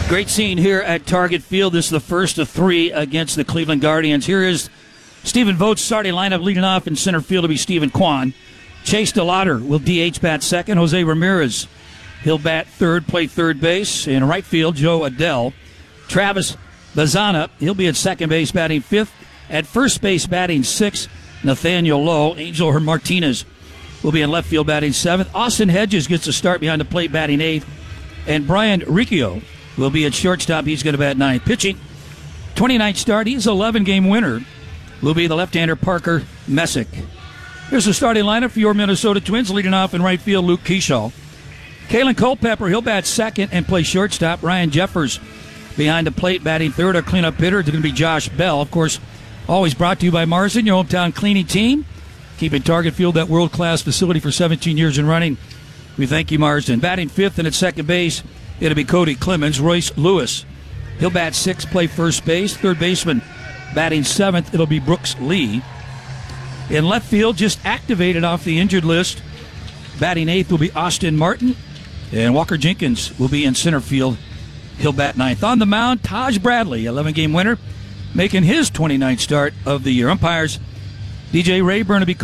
Great scene here at Target Field. This is the first of three against the Cleveland Guardians. Here is Stephen Vogt's starting lineup. Leading off in center field to be Stephen Kwan. Chase DeLauder will DH bat second. Jose Ramirez, he'll bat third, play third base. In right field, Joe Adell. Travis Bazana, he'll be at second base batting fifth. At first base batting sixth, Nathaniel Lowe. Angel Martinez will be in left field batting seventh. Austin Hedges gets a start behind the plate batting eighth. And Brian Riccio will be at shortstop. He's going to bat ninth. Pitching, 29th start. He's an 11-game winner. Will be the left-hander Parker Messick. Here's the starting lineup for your Minnesota Twins. Leading off in right field, Luke Kershaw. Kalen Culpepper, he'll bat second and play shortstop. Ryan Jeffers behind the plate batting third. Our cleanup hitter is going to be Josh Bell. Of course, always brought to you by Marsden, your hometown cleaning team. Keeping Target Field that world-class facility for 17 years and running. We thank you, Marsden. Batting fifth and at second base, it'll be Cody Clemens. Royce Lewis, he'll bat sixth, play first base. Third baseman batting seventh, it'll be Brooks Lee. In left field, just activated off the injured list, batting eighth will be Austin Martin. And Walker Jenkins will be in center field. He'll bat ninth. On the mound, Taj Bradley, 11-game winner, making his 29th start of the year. Umpires, DJ Rayburn will be